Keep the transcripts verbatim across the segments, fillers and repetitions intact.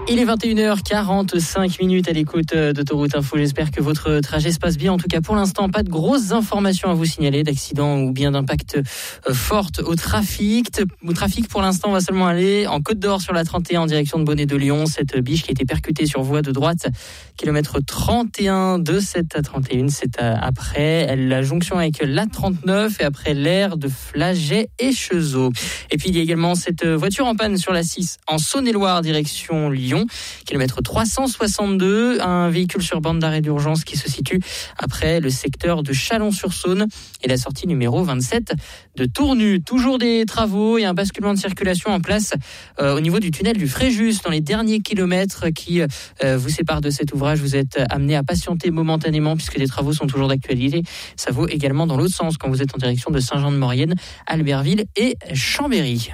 Il est vingt et une heures quarante-cinq minutes à l'écoute d'Autoroute Info. J'espère que votre trajet se passe bien. En tout cas, pour l'instant, pas de grosses informations à vous signaler d'accidents ou bien d'impact fort au trafic. Au trafic, pour l'instant, on va seulement aller en Côte d'Or sur la trente et un en direction de Bonnet de Lyon. Cette biche qui a été percutée sur voie de droite, kilomètre trente et un de cette A trente et un. C'est après la jonction avec l'A trente-neuf et après l'aire de Flagey et Chezeaux. Et puis, il y a également cette voiture en panne sur la six en Saône-et-Loire, direction Lyon. Kilomètre trois cent soixante-deux, un véhicule sur bande d'arrêt d'urgence qui se situe après le secteur de Chalon-sur-Saône et la sortie numéro vingt-sept de Tournu. Toujours des travaux et un basculement de circulation en place euh, au niveau du tunnel du Fréjus dans les derniers kilomètres qui euh, vous séparent de cet ouvrage. Vous êtes amené à patienter momentanément puisque des travaux sont toujours d'actualité. Ça vaut également dans l'autre sens quand vous êtes en direction de Saint-Jean-de-Maurienne, Albertville et Chambéry.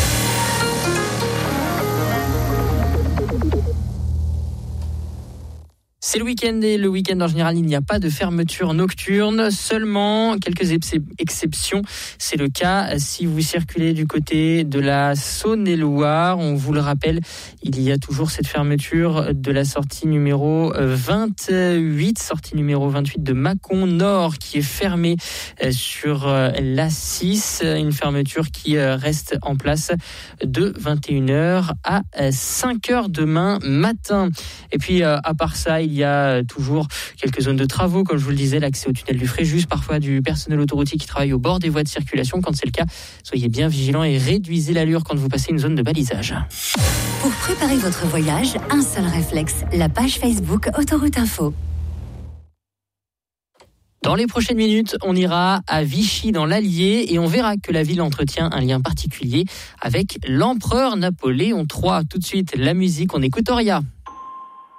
C'est le week-end et le week-end en général, il n'y a pas de fermeture nocturne, seulement quelques ex- exceptions. C'est le cas si vous circulez du côté de la Saône-et-Loire. On vous le rappelle, il y a toujours cette fermeture de la sortie numéro vingt-huit, sortie numéro vingt-huit de Mâcon Nord qui est fermée sur l'A six. Une fermeture qui reste en place de vingt et une heures à cinq heures demain matin. Et puis à part ça, il y a toujours quelques zones de travaux, comme je vous le disais, l'accès au tunnel du Fréjus, parfois du personnel autoroutier qui travaille au bord des voies de circulation. Quand c'est le cas, soyez bien vigilants et réduisez l'allure quand vous passez une zone de balisage. Pour préparer votre voyage, un seul réflexe, la page Facebook Autoroute Info. Dans les prochaines minutes, on ira à Vichy dans l'Allier et on verra que la ville entretient un lien particulier avec l'empereur Napoléon trois. Tout de suite, la musique, on écoute Auria.